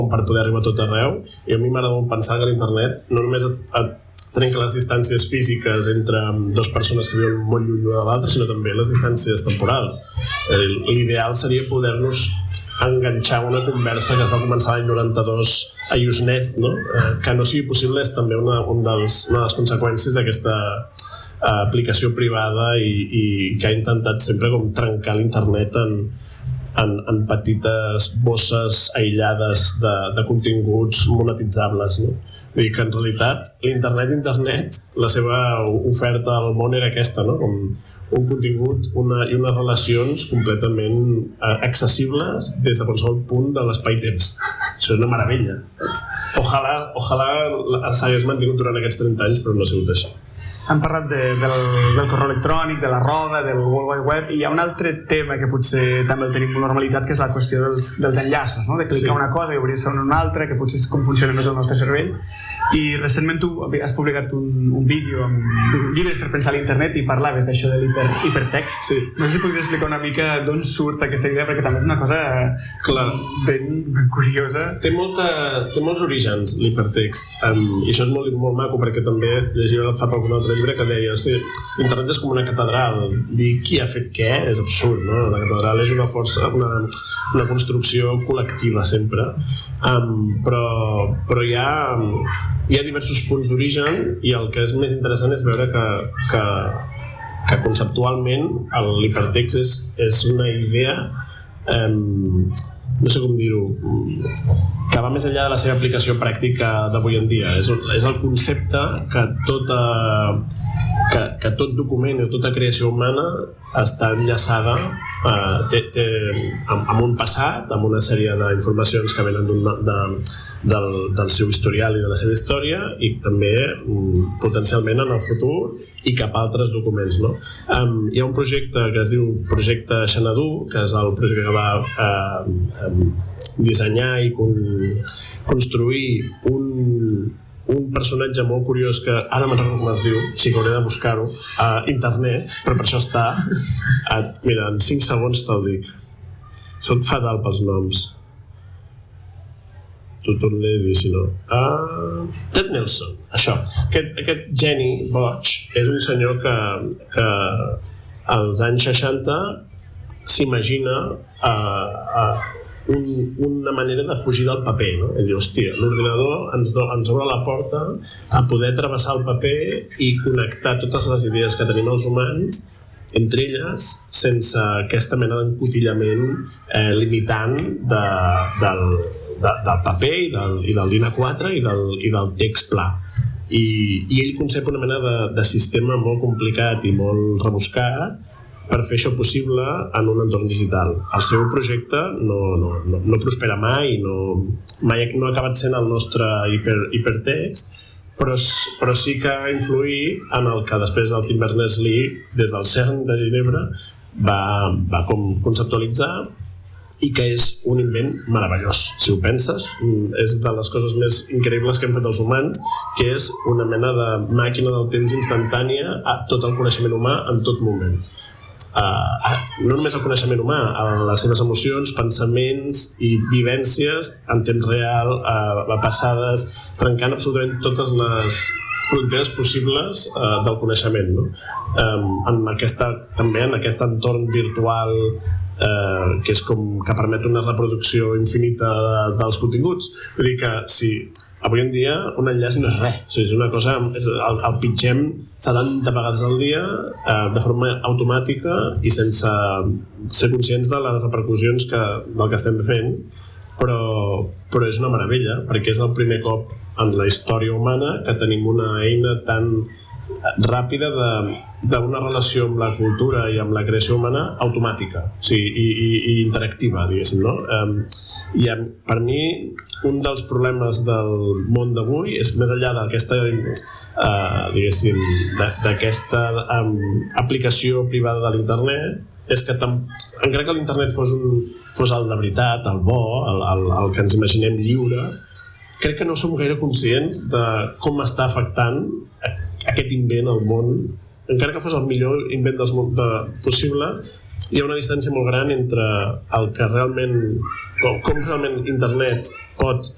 per poder arribar a tot arreu, i a mi m'agrada molt pensar que l'internet no només et trenca les distàncies físiques entre dues persones que viuen molt lluny l'una de l'altra, sinó també les distàncies temporals. L'ideal seria poder-nos enganxar una conversa que es va començar l'any 92 a Usenet, no? Que no sigui possible és també una de les conseqüències d'aquesta aplicació privada i que ha intentat sempre com trencar l'internet en petites bosses aïllades de continguts monetitzables, no? Vull dir que en realitat l'internet, la seva oferta al món era aquesta, no? Com un contingut i unes relacions completament accessibles des de qualsevol punt de l'espai-temps. Això és una meravella. Ojalà s'hagués mantingut durant aquests 30 anys, però no ha sigut així. Hem parlat del correu electrònic, de la roda, del World Wide Web, i hi ha un altre tema que potser també el tenim amb normalitat, que és la qüestió dels enllaços, no? De clicar una cosa i obrir-se una altra, que potser és com funciona més el nostre cervell. I recentment tu has publicat un vídeo amb llibres per pensar a l'internet i parlaves d'això de l'hipertext. Sí. No sé si podries explicar una mica d'on surt aquesta idea, perquè també és una cosa ben curiosa. Té molts orígens l'hipertext, i això és molt maco, perquè també llegia fa poc un altre llibre que deia, l'internet és com una catedral, dir qui ha fet què és absurd, no? La catedral és una força, una construcció col·lectiva sempre, però hi ha diversos punts d'origen, i el que és més interessant és veure que conceptualment l'hipertext és una idea, no sé com dir-ho, que va més enllà de la seva aplicació pràctica d'avui en dia. És el concepte que tot document o tota creació humana està enllaçada amb un passat, amb una sèrie d'informacions que venen del seu historial i de la seva història, i també potencialment en el futur i cap a altres documents, no? Hi ha un projecte que es diu Projecte Xanadu, que és el projecte que va dissenyar i construir un personatge molt curiós que ara me'n recordo com es diu, sí que hauré de buscar-ho a internet, però per això està mira, en 5 segons te'l dic, soc fatal pels noms, t'ho tornaré a dir si no. Ted Nelson, això, aquest geni boig és un senyor que als anys 60 s'imagina una manera de fugir del paper, no? Ell diu, hòstia, l'ordinador ens obre la porta a poder travessar el paper i connectar totes les idees que tenim els humans entre elles sense aquesta mena d'encotillament limitant del paper i del DIN A4 i del text pla. I ell concep una mena de sistema molt complicat i molt rebuscat per fer això possible en un entorn digital. El seu projecte no prospera mai, mai no ha acabat sent el nostre hipertext, però sí que ha influït en el que després el Tim Berners-Lee, des del CERN de Ginebra, va conceptualitzar, i que és un invent meravellós. Si ho penses, és de les coses més increïbles que hem fet els humans, que és una mena de màquina del temps instantània a tot el coneixement humà en tot moment. No només el coneixement humà, les seves emocions, pensaments i vivències en temps real, passades, trencant absolutament totes les fronteres possibles del coneixement, no? També en aquest entorn virtual que és com que permet una reproducció infinita dels continguts. Vull dir que si avui en dia un enllaç no és res, és una cosa, el pitgem 70 vegades al dia de forma automàtica i sense ser conscients de les repercussions del que estem fent, però és una meravella, perquè és el primer cop en la història humana que tenim una eina tan ràpida d'una relació amb la cultura i amb la creació humana automàtica, i interactiva, diguéssim, no? I per mi un dels problemes del món d'avui és, més enllà d'aquesta diguéssim, d'aquesta aplicació privada de l'internet, és que encara que l'internet fos el de veritat, el bo, el que ens imaginem lliure, crec que no som gaire conscients de com està afectant aquest invent al món. Encara que fos el millor invent possible, hi ha una distància molt gran entre el que realment, com realment internet pot